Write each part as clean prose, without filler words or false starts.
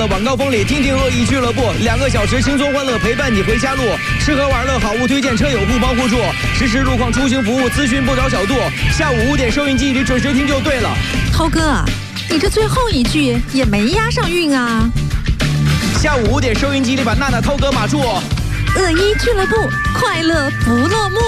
了晚高峰里，听听恶意俱乐部，2个小时轻松欢乐陪伴你回家路，吃喝玩乐好物推荐，车友互帮互助，实时路况出行服务，咨询不着小度。下午5点收音机里准时听就对了。 涛哥，你这最后一句也没押上韵啊。 下午5点收音机里把娜娜、涛哥码住。 恶意俱乐部，快乐不落幕。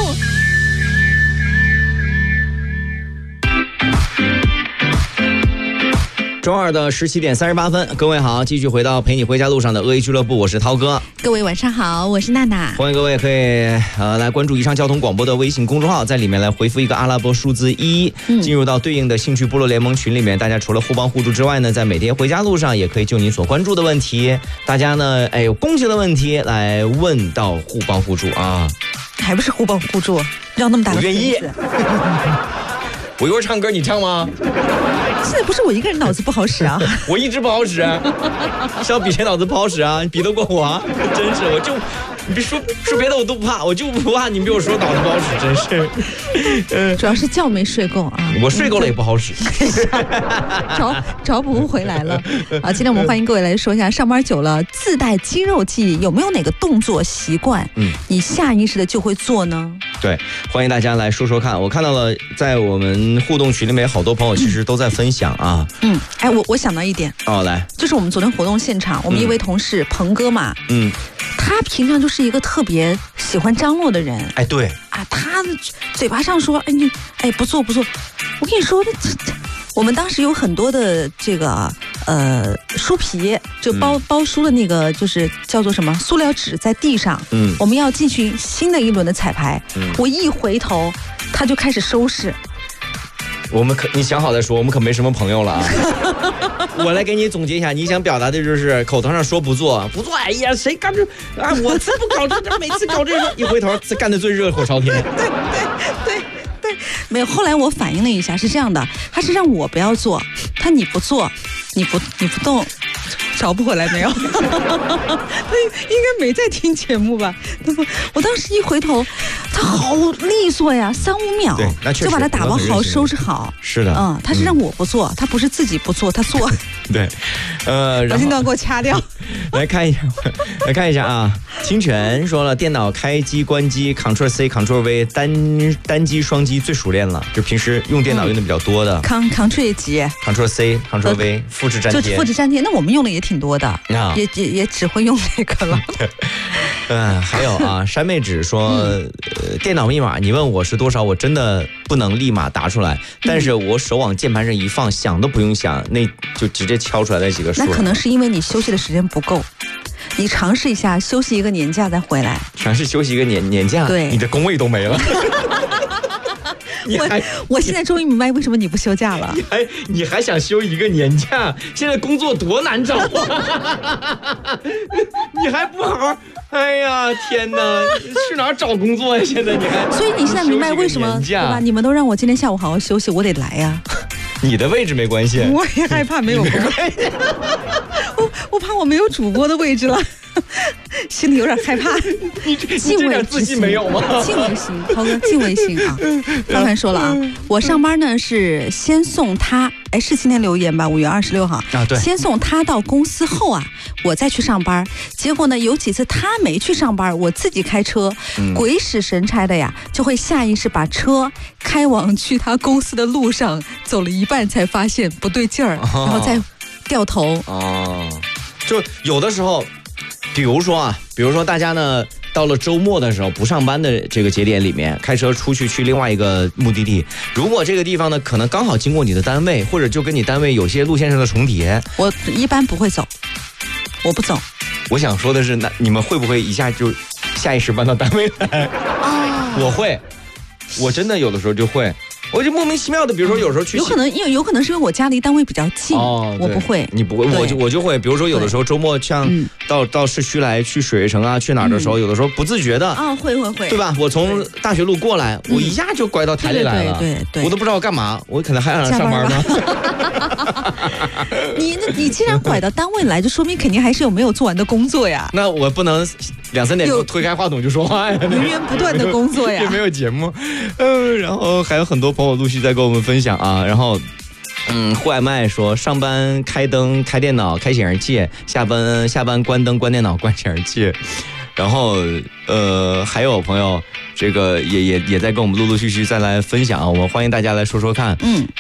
周二的17点38分，各位好，继续回到陪你回家路上的恶意俱乐部，我是涛哥。 各位晚上好，我是娜娜。 欢迎各位可以来关注以上交通广播的微信公众号，在里面来回复一个阿拉伯数字1，进入到对应的兴趣部落联盟群里面。大家除了互帮互助之外呢，在每天回家路上也可以就你所关注的问题，大家呢有共性的问题来问到互帮互助啊。 还不是互帮互助，绕那么大个圈子。 我愿意。我一会儿唱歌，你唱吗？ 现在不是我一个人脑子不好使啊， 我一直不好使，是要比谁脑子不好使啊？你比得过我啊？真是，我就你别说别的我都不怕，我就不怕你比我说脑子不好使，真是。 主要是觉没睡够啊。 我睡够了也不好使， 找补回来了啊！今天我们欢迎各位来说一下，上班久了自带肌肉记忆，有没有哪个动作习惯，你下意识的就会做呢？ 对，欢迎大家来说说看。我看到了，在我们互动群里面，好多朋友其实都在分享啊。 哎，我想到一点哦，来， 就是我们昨天活动现场，我们一位同事鹏哥嘛，他平常就是一个特别喜欢张罗的人。 哎，对啊，他嘴巴上说，不做不做，我跟你说，我们当时有很多的这个书皮，就包书的那个，就是叫做什么塑料纸在地上，我们要进行新的一轮的彩排，我一回头，他就开始收拾。 你想好再说，我们可没什么朋友了啊。我来给你总结一下，你想表达的就是口头上说不做，哎呀，谁干这啊？我才不搞这，每次搞这个，一回头干得最热火朝天。 对，没有。后来我反应了一下，是这样的，他是让我不要做，你不做，你不动。找不回来没有？他应该没在听节目吧？我当时一回头，他好利索呀，3、5秒， 对，那确实就把它打包好，收拾好。 是的， 他是让我不做，他不是自己不做，他做。 对， 把这段给我掐掉。 来看一下啊！清泉说了，电脑开机关机 Ctrl+C、Ctrl+V 单击双击最熟练了，就平时用电脑用的比较多的。 Ctrl 几 Ctrl+C、Ctrl+V 复制粘贴， 就复制粘贴。那我们用的也挺多的，也只会用这个了。 还有啊，山妹纸说，电脑密码你问我是多少，我真的不能立马答出来，但是我手往键盘上一放，想都不用想，那就直接敲出来那几个数。 那可能是因为你休息的时间不够，你尝试一下休息一个年假再回来。 尝试休息一个年假， 对， 你的工位都没了。 我现在终于明白为什么你不休假了。 你还想休一个年假？现在工作多难找啊！你还不好好？哎呀，天哪！去哪儿找工作呀？现在你还…… 所以你现在明白为什么对吧？你们都让我今天下午好好休息，我得来呀。 你的位置没关系， 我也害怕没有关系。我怕我没有主播的位置了。心里有点害怕， 你这点自信没有吗？ 敬畏心，涛哥，敬畏心啊！刚才说了啊，我上班呢是先送他，是今天留言吧？5月26号啊，对， 先送他到公司后啊，我再去上班。结果呢，有几次他没去上班，我自己开车，鬼使神差的呀，就会下意识把车开往去他公司的路上，走了一半才发现不对劲儿，然后再掉头。 就有的时候。比如说大家呢到了周末的时候不上班的这个节点里面，开车出去另外一个目的地，如果这个地方呢可能刚好经过你的单位，或者就跟你单位有些路线上的重叠， 我一般不会走，我不走。 我想说的是，那你们会不会一下就下意识搬到单位来？我会，我真的有的时候就会。我就莫名其妙的，比如说有时候去， 有可能是因为我家离单位比较近，我不会， 你不会，我就会，比如说有的时候周末像到市区来去水城啊，去哪儿的时候，有的时候不自觉的会，对吧？我从大学路过来，我一下就拐到台里来了， 对， 我都不知道干嘛，我可能还想上班呢。 你既然拐到单位来，就说明肯定还是有没有做完的工作呀。 那我不能2、3点就推开话筒就说话呀， 源源不断的工作呀， 也没有节目，然后还有很多朋友陆续在跟我们分享啊，然后户外麦说上班开灯、开电脑、开显示器，下班关灯、关电脑、关显示器。然后还有朋友这个也在跟我们陆续再来分享，我们欢迎大家来说说看。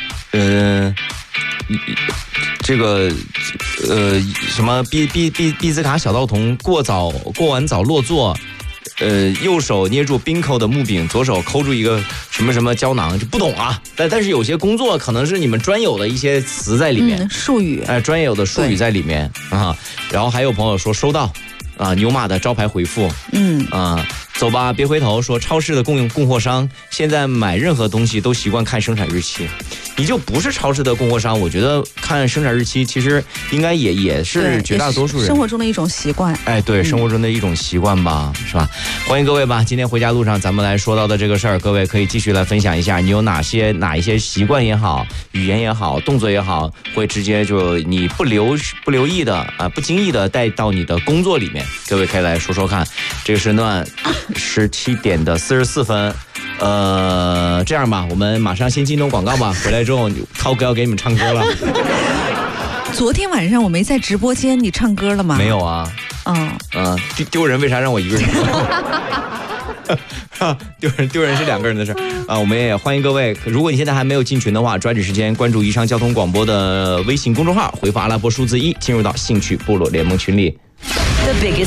这个什么毕兹卡小道童过完早落座。右手捏住冰扣的木柄，左手抠住一个什么胶囊，就不懂啊。但是有些工作可能是你们专有的一些词在里面， 术语， 专有的术语在里面啊。然后还有朋友说收到啊，牛马的招牌回复，走吧，别回头。说超市的供货商现在买任何东西都习惯看生产日期，你就不是超市的供货商，我觉得看生产日期其实应该也是绝大多数人生活中的一种习惯。 对，生活中的一种习惯吧，是吧？欢迎各位吧，今天回家路上咱们来说到的这个事儿，各位可以继续来分享一下，你有哪一些习惯也好，语言也好，动作也好，会直接就你不留意的不经意的带到你的工作里面，各位可以来说说看。这个时段17点的44分。这样吧，我们马上先进入广告吧。回来之后，涛哥要给你们唱歌了。 昨天晚上我没在直播间，你唱歌了吗？ 没有啊。丢人，为啥让我一个人？丢人是2个人的事啊。我们也欢迎各位，如果你现在还没有进群的话，抓紧时间关注宜昌交通广播的微信公众号，回复阿拉伯数字1，进入到兴趣部落联盟群里。